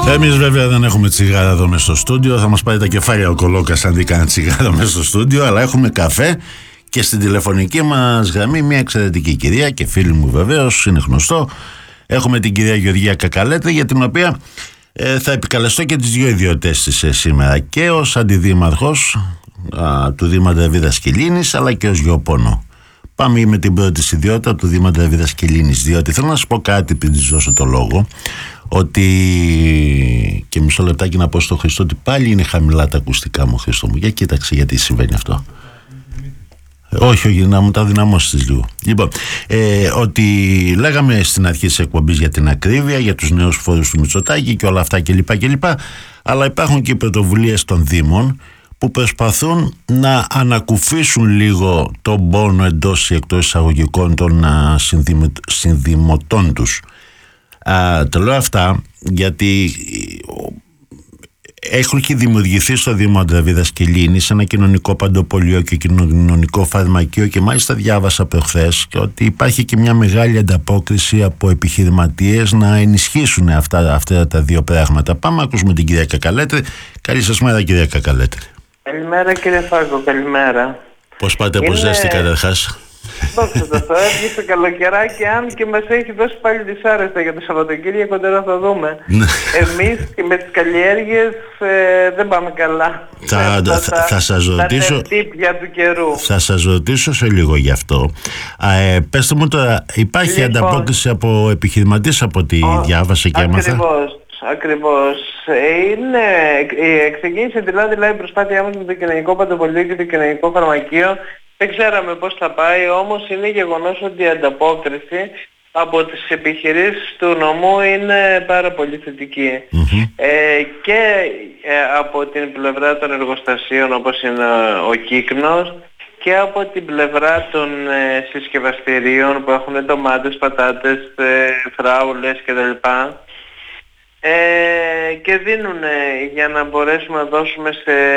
Εμείς βέβαια δεν έχουμε τσιγάρα εδώ μέσα στο στούντιο. Θα μας πάρει τα κεφάλια ο Κολόκας αν δει κανένα τσιγάρα μέσα στο στούντιο. Αλλά έχουμε καφέ και στην τηλεφωνική μας γραμμή μια εξαιρετική κυρία και φίλη μου βεβαίως, είναι γνωστό. Έχουμε την κυρία Γεωργία Κακαλέτρη, για την οποία θα επικαλεστώ και τις δύο ιδιότητες της σήμερα, και ως αντιδήμαρχος του Δήμα Δραβίδας Κιλίνης, αλλά και ως γεωπόνο. Πάμε με την πρώτη ιδιότητα του Δήμα Δραβίδας Κιλίνης, διότι θέλω να σου πω κάτι πριν της δώσω το λόγο, ότι, και μισό λεπτάκι να πω στο Χριστό ότι πάλι είναι χαμηλά τα ακουστικά μου, Χριστό μου, για κοίταξε γιατί συμβαίνει αυτό. Όχι, να μου τα δυναμώσεις λίγο. Λοιπόν, ότι λέγαμε στην αρχή της εκπομπής για την ακρίβεια, για τους νέους φόρους του Μητσοτάκη και όλα αυτά κλπ. Αλλά υπάρχουν και οι πρωτοβουλίες των Δήμων που προσπαθούν να ανακουφίσουν λίγο τον πόνο εντός ή εκτός εισαγωγικών των συνδημοτών τους. Το λέω αυτά γιατί έχει δημιουργηθεί στο Δήμο Δραβίδας Κιλίνης ένα κοινωνικό παντοπολείο και κοινωνικό φαρμακείο, και μάλιστα διάβασα προχθές και ότι υπάρχει και μια μεγάλη ανταπόκριση από επιχειρηματίες να ενισχύσουν αυτά τα δύο πράγματα. Πάμε να ακούσουμε την κυρία Κακαλέτρη. Καλή σας μέρα, κυρία Κακαλέτρη. Καλημέρα, κύριε Φάγκο, καλημέρα. Πώς πάτε από ζέστη καταρχάς? Δόξα τω Θεώ, έρχεται καλοκαιράκι, αν και μας έχει δώσει πάλι δυσάρεστα για το Σαββατοκύριακο, τώρα θα δούμε. Εμείς και με τις καλλιέργειες δεν πάμε καλά. Θα σας ρωτήσω, τα τύπια του καιρού. Θα σας ρωτήσω σε λίγο γι' αυτό. Πέστε μου τώρα, υπάρχει ανταπόκριση από επιχειρηματίες, από ό,τι διάβασα και έμαθα? Ακριβώς. Ξεκίνησε δηλαδή η προσπάθειά μας με το κοινωνικό παντοπολείο και το κοινωνικό φαρμακείο. Δεν ξέραμε πώς θα πάει, όμως είναι γεγονός ότι η ανταπόκριση από τις επιχειρήσεις του νομού είναι πάρα πολύ θετική. Και από την πλευρά των εργοστασίων, όπως είναι ο Κύκνος, και από την πλευρά των συσκευαστηρίων που έχουν ντομάτες, πατάτες, φράουλες κτλ. Και δίνουν για να μπορέσουμε να δώσουμε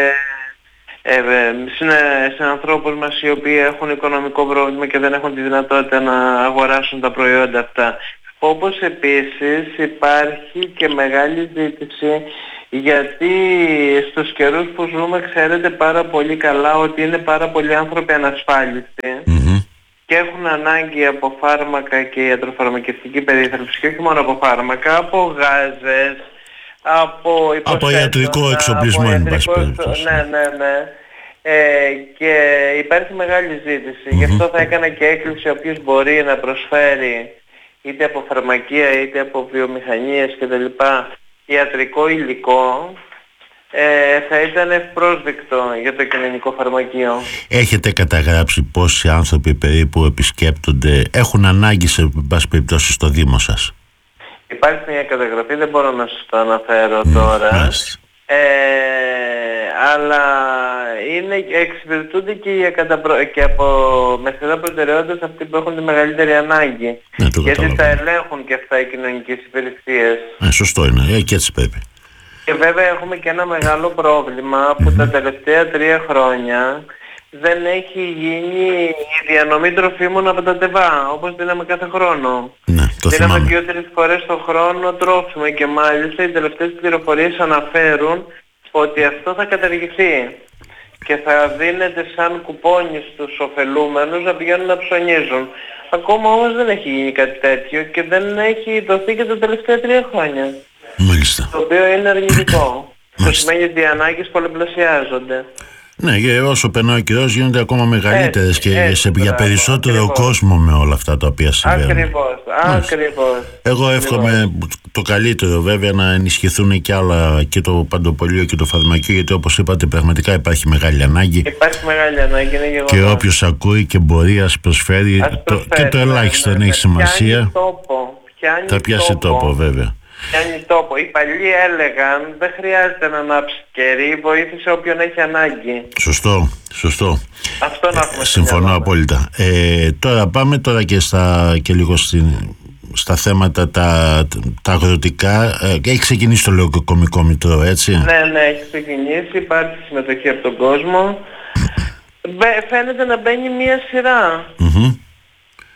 σε ανθρώπους μας οι οποίοι έχουν οικονομικό πρόβλημα και δεν έχουν τη δυνατότητα να αγοράσουν τα προϊόντα αυτά. Όπως επίσης υπάρχει και μεγάλη ζήτηση, γιατί στους καιρούς που ζούμε ξέρετε πάρα πολύ καλά ότι είναι πάρα πολλοί άνθρωποι ανασφάλιστοι και έχουν ανάγκη από φάρμακα και ιατροφαρμακευτική περίθαλψη, και όχι μόνο από φάρμακα, από γάζες, από ιατρικό εξοπλισμό, ναι. Και υπάρχει μεγάλη ζήτηση. Γι' αυτό θα έκανα και έκκληση όποιος μπορεί να προσφέρει είτε από φαρμακεία είτε από βιομηχανίες κτλ. Ιατρικό υλικό, θα ήταν ευπρόσδεκτο για το κοινωνικό φαρμακείο. Έχετε καταγράψει πόσοι άνθρωποι περίπου επισκέπτονται, έχουν ανάγκη σε πάση περιπτώσει στο Δήμο σας? Υπάρχει μια καταγραφή, δεν μπορώ να σας το αναφέρω τώρα. Αλλά εξυπηρετούνται και από μεσαία προτεραιότητα αυτοί που έχουν τη μεγαλύτερη ανάγκη. Γιατί τα ελέγχουν και αυτά οι κοινωνικές υπηρεσίες. Σωστό είναι, και έτσι πρέπει. Και βέβαια έχουμε και ένα μεγάλο πρόβλημα που τα τελευταία 3 χρόνια δεν έχει γίνει η διανομή τροφίμων από τα ΤΕΒΑ, όπως δίναμε κάθε χρόνο. Δίναμε 2-3 φορές το χρόνο τρόφιμα, και μάλιστα οι τελευταίες πληροφορίες αναφέρουν ότι αυτό θα καταργηθεί και θα δίνεται σαν κουπόνι στους ωφελούμενους να πηγαίνουν να ψωνίζουν. Ακόμα όμως δεν έχει γίνει κάτι τέτοιο και δεν έχει δοθεί και τα τελευταία 3 χρόνια. Μάλιστα. Το οποίο είναι αρνητικό. Το σημαίνει ότι οι ανάγκες πολλαπλασιάζονται. Ναι, και όσο περνάει ο καιρός γίνονται ακόμα μεγαλύτερες και για περισσότερο κόσμο με όλα αυτά τα οποία συμβαίνουν. Ακριβώς. Εγώ εύχομαι το καλύτερο βέβαια, να ενισχυθούν και άλλα, και το παντοπολείο και το φαρμακείο, γιατί όπως είπατε πραγματικά υπάρχει μεγάλη ανάγκη. Υπάρχει μεγάλη ανάγκη, είναι γεγονός. Και όποιος ακούει και μπορεί ας προσφέρει, και το ελάχιστο δεν έχει σημασία. Θα πιάσει τόπο βέβαια. Πιάνει τόπο. Οι παλιοί έλεγαν δεν χρειάζεται να ανάψει κερί, βοήθησε όποιον έχει ανάγκη. Σωστό. Αυτό να έχουμε. Συμφωνώ απόλυτα. Τώρα πάμε και λίγο στα θέματα τα αγροτικά. Έχει ξεκινήσει το Λεωκομικό Μητρό, έτσι? Ναι, έχει ξεκινήσει. Υπάρχει συμμετοχή από τον κόσμο. Φαίνεται να μπαίνει μία σειρά.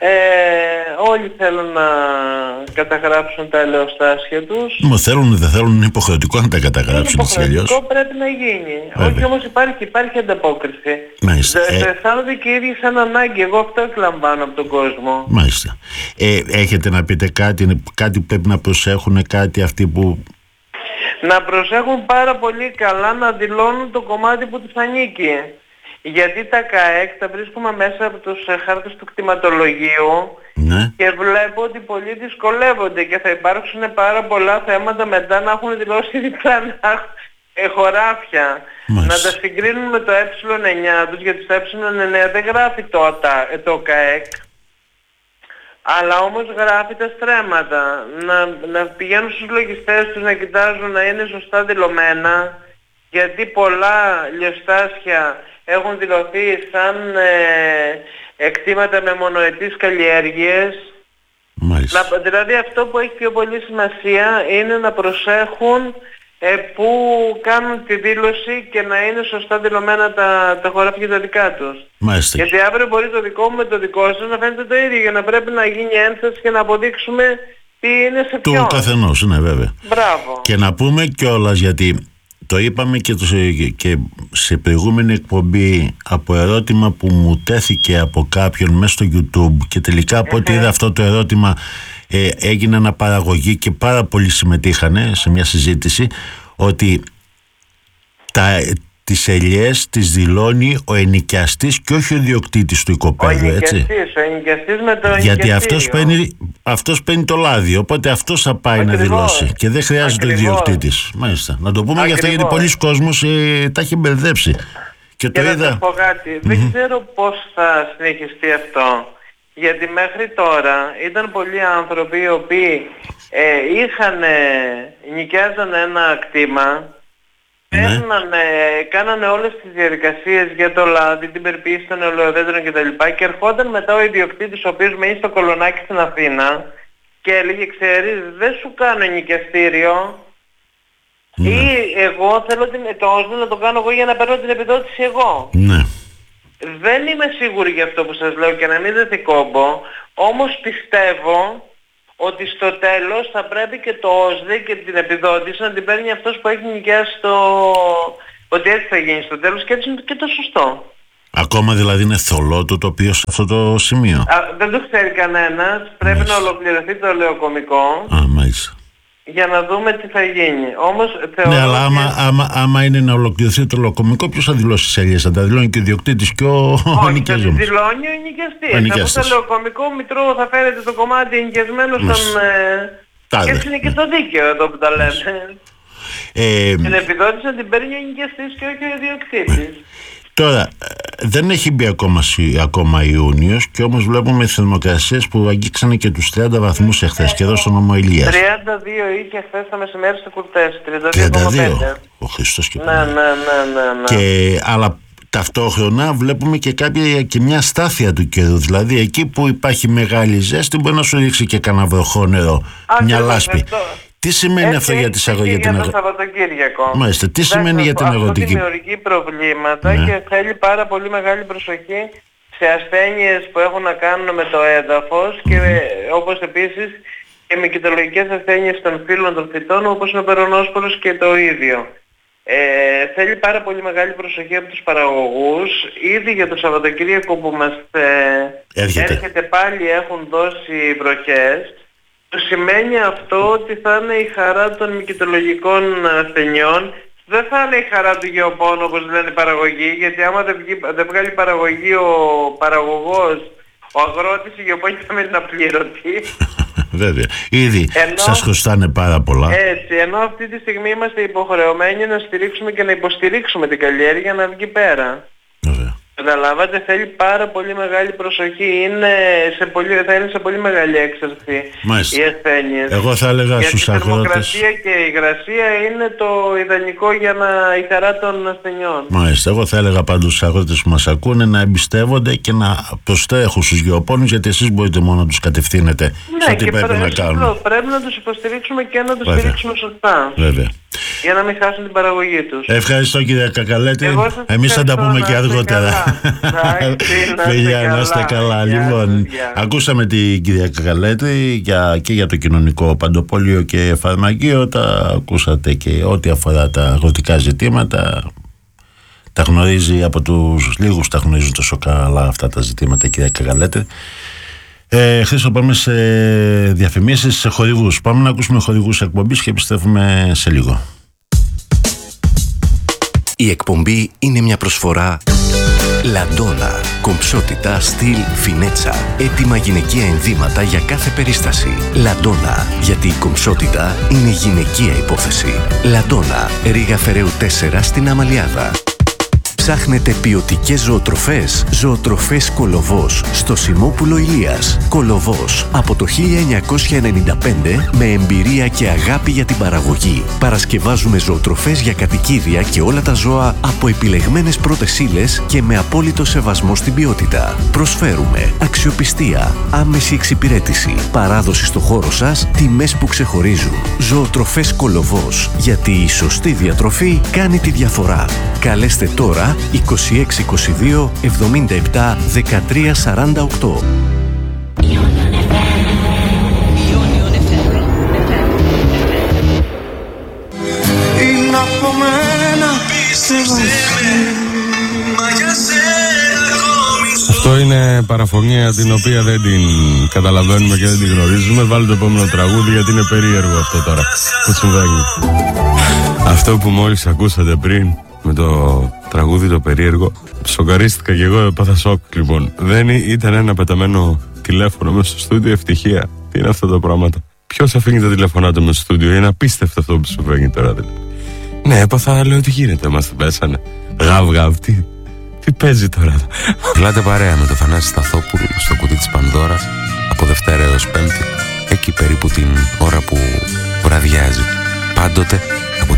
Όλοι θέλουν να καταγράψουν τα ελαιοστάσια τους. Μα θέλουν, δεν θέλουν, είναι υποχρεωτικό να τα καταγράψουν έτσι αλλιώς. Υποχρεωτικό πρέπει να γίνει. Όχι, όμως υπάρχει ανταπόκριση. Μάλιστα. Αισθάνονται και οι ίδιοι σαν ανάγκη. Εγώ αυτό εκλαμβάνω από τον κόσμο. Μάλιστα. Έχετε να πείτε κάτι που πρέπει να προσέχουν, κάτι αυτοί που... Να προσέχουν πάρα πολύ καλά να δηλώνουν το κομμάτι που τους ανήκει. Γιατί τα ΚΑΕΚ τα βρίσκουμε μέσα από τους χάρτες του κτηματολογίου, ναι, και βλέπω ότι πολλοί δυσκολεύονται και θα υπάρξουν πάρα πολλά θέματα μετά να έχουν δηλώσει διπλά χωράφια. Να τα συγκρίνουν με το ε9 τους, γιατί στο ε9 δεν γράφει το ΚΑΕΚ, αλλά όμως γράφει τα στρέμματα. Να πηγαίνουν στους λογιστές τους να κοιτάζουν να είναι σωστά δηλωμένα, γιατί πολλά λιοστάσια έχουν δηλωθεί σαν εκτίματα με μονοετής καλλιέργειες. Δηλαδή αυτό που έχει πιο πολύ σημασία είναι να προσέχουν που κάνουν τη δήλωση και να είναι σωστά δηλωμένα τα χωράφια τα δικά τους. Μάλιστα. Γιατί αύριο μπορεί το δικό μου με το δικό σας να φαίνεται το ίδιο, για να πρέπει να γίνει ένσταση και να αποδείξουμε τι είναι σε ποιον. Του καθενός, είναι βέβαια. Μπράβο. Και να πούμε κιόλας, γιατί το είπαμε και σε προηγούμενη εκπομπή, από ερώτημα που μου τέθηκε από κάποιον μέσα στο YouTube, και τελικά από ό,τι είδα αυτό το ερώτημα έγινε αναπαραγωγή και πάρα πολλοί συμμετείχανε σε μια συζήτηση, ότι τις ελιές τις δηλώνει ο ενοικιαστής και όχι ο ιδιοκτήτης του οικοπαίδου, έτσι. Ο ενοικιαστής με το γιατί αυτός παίρνει το λάδι, οπότε αυτός θα πάει να δηλώσει και δεν χρειάζεται ο ιδιοκτήτης. Μάλιστα. Να το πούμε γι' αυτό, γιατί πολλοί κόσμος τα έχει μπερδέψει. Και το είδα. Να σας πω κάτι. Δεν ξέρω πώς θα συνεχιστεί αυτό. Γιατί μέχρι τώρα ήταν πολλοί άνθρωποι οι οποίοι νοικιάζανε ένα κτήμα, κάνανε όλες τις διαδικασίες για το λάδι, την περποίηση των ελαιοδέντρων κτλ. Και ερχόταν μετά ο ιδιοκτήτης, ο οποίος μένει στο Κολονάκι στην Αθήνα, και έλεγε, ξέρεις, δεν σου κάνω νοικιαστήριο, ή εγώ θέλω το ΩΣΔ να το κάνω εγώ για να παίρνω την επιδότηση εγώ. Ναι. Δεν είμαι σίγουρη για αυτό που σας λέω και να μην δεθεί κόμπο, όμως πιστεύω ότι στο τέλος θα πρέπει και το ΩΣΔ και την επιδότηση να την παίρνει αυτός που έχει νοικιάσει ότι έτσι θα γίνει στο τέλος, και έτσι είναι και το σωστό. Ακόμα δηλαδή είναι θολό το τοπίο σε αυτό το σημείο? Δεν το ξέρει κανένας, πρέπει να ολοκληρωθεί το ελαιοκομικό. Μάλιστα. Για να δούμε τι θα γίνει. Όμως θεωρώ. Ναι, αλλά άμα είναι να ολοκληρωθεί το ελαιοκομικό, ποιος θα δηλώσει τις ελιές? Θα τα δηλώνει και ο ιδιοκτήτης και ο νοικιαζόμενος? Θα δηλώνει ο ενοικιαστής. Από το ελαιοκομικό μητρό θα φέρετε το κομμάτι ενοικιασμένο στον. Και έτσι είναι και το δίκαιο εδώ που τα λέμε. Την επιδότηση να την παίρνει ο ενοικιαστής και όχι ο ιδιοκτήτης. Τώρα, δεν έχει μπει ακόμα Ιούνιος, και όμως βλέπουμε θερμοκρασίες που αγγίξανε και τους 30 βαθμούς εχθές και εδώ στον Νομό Ηλίας. 32 είχε χθες το μεσημέρι στο Κουρτές, 32,5. Ο Χριστός και ναι. Αλλά ταυτόχρονα βλέπουμε και μια στάθεια του καιρού. Δηλαδή εκεί που υπάρχει μεγάλη ζέστη μπορεί να σου ρίξει και κανένα βροχό νερό, μια λάσπη. Τι σημαίνει αυτό για την αγροτική? Για το Σαββατοκύριακο. Μάλιστα, τι σημαίνει για την αγροτική? Αυτό δημιουργεί προβλήματα, και θέλει πάρα πολύ μεγάλη προσοχή σε ασθένειες που έχουν να κάνουν με το έδαφος, και όπως επίσης και με κοιτολογικές ασθένειες των φύλων των φυτών, όπως είναι ο περονόσπορος και το ίδιο. Θέλει πάρα πολύ μεγάλη προσοχή από τους παραγωγούς. Ήδη για το Σαββατοκύριακο που μας έρχεται πάλι έχουν δώσει βροχές. Σημαίνει αυτό ότι θα είναι η χαρά των μυκητολογικών ασθενειών. Δεν θα είναι η χαρά του γεωπόνου όπως λένε οι παραγωγοί, γιατί άμα δεν βγάλει παραγωγή ο παραγωγός, ο αγρότης, η γεωπόνη θα μένει απλήρωτη. Βέβαια. Ήδη σας χρωστάνε πάρα πολλά. Έτσι, ενώ αυτή τη στιγμή είμαστε υποχρεωμένοι να στηρίξουμε και να υποστηρίξουμε την καλλιέργεια να βγει πέρα. Βέβαια. Καταλάβατε, θέλει πάρα πολύ μεγάλη προσοχή. Θα είναι σε πολύ μεγάλη έξαρση οι ασθένειες. Εγώ θα έλεγα στους αγρότες. Η θερμοκρασία και η υγρασία είναι το ιδανικό για η χαρά των ασθενειών. Μάλιστα. Εγώ θα έλεγα πάντως στους αγρότες που μας ακούνε να εμπιστεύονται και να προστρέχουν στους γεωπόνους, γιατί εσείς μπορείτε μόνο να τους κατευθύνετε στο τι πρέπει να κάνουν. Πρέπει να τους υποστηρίξουμε και να τους στηρίξουμε σωστά. Βέβαια. για να μην χάσουν την παραγωγή τους. Ευχαριστώ κύριε Κακαλέτη. Εμείς θα τα πούμε και αργότερα. Παιδιά, να είστε καλά. Λοιπόν, ακούσαμε την κυρία Κακαλέτη και για το κοινωνικό παντοπόλιο και φαρμακείο. Τα ακούσατε και ό,τι αφορά τα αγροτικά ζητήματα. Τα γνωρίζει από τους λίγους, τα γνωρίζουν τόσο καλά αυτά τα ζητήματα, κυρία Κακαλέτη. Χρήστο, πάμε σε διαφημίσεις, σε χορηγούς. Πάμε να ακούσουμε χορηγούς εκπομπής και επιστρέφουμε σε λίγο. Η εκπομπή είναι μια προσφορά Λαντόνα. Κομψότητα, στυλ, φινέτσα. Έτοιμα γυναικεία ενδύματα για κάθε περίσταση. Λαντόνα. Γιατί η κομψότητα είναι γυναικεία υπόθεση. Λαντόνα. Ρήγα Φεραίου 4 στην Αμαλιάδα. Ψάχνετε ποιοτικές ζωοτροφές? Ζωοτροφές Κολοβός στο Σιμόπουλο Ηλίας. Κολοβός από το 1995 με εμπειρία και αγάπη για την παραγωγή. Παρασκευάζουμε ζωοτροφές για κατοικίδια και όλα τα ζώα από επιλεγμένες πρώτες ύλες και με απόλυτο σεβασμό στην ποιότητα. Προσφέρουμε αξιοπιστία, άμεση εξυπηρέτηση, παράδοση στο χώρο σας, τιμές που ξεχωρίζουν. Ζωοτροφές Κολοβός. Γιατί η σωστή διατροφή κάνει τη διαφορά. Καλέστε τώρα 2622 77 13 48. Είναι από μένα. Αυτό είναι παραφωνία την οποία δεν την καταλαβαίνουμε και δεν την γνωρίζουμε. Βάλτε το επόμενο τραγούδι γιατί είναι περίεργο αυτό τώρα που συμβαίνει. Αυτό που μόλις ακούσατε πριν με το τραγούδι το περίεργο, σοκαρίστηκα και εγώ, έπαθα σοκ. Λοιπόν, δεν ήταν ένα πεταμένο τηλέφωνο μέσα στο στούντιο, ευτυχία. Τι είναι αυτά τα πράγματα? Ποιος αφήνει τα τηλέφωνά του μέσα στο στούντιο? Είναι απίστευτο αυτό που συμβαίνει τώρα. Δηλαδή. Ναι, έπαθα, λέω τι γίνεται, μας το πέσανε. Γαβ, τι παίζει τώρα? Μιλάτε παρέα με το Θανάση Σταθόπουλο στο κουτί της Πανδώρας από Δευτέρα έως Πέμπτη, εκεί περίπου την ώρα που βραδιάζει. Πάντοτε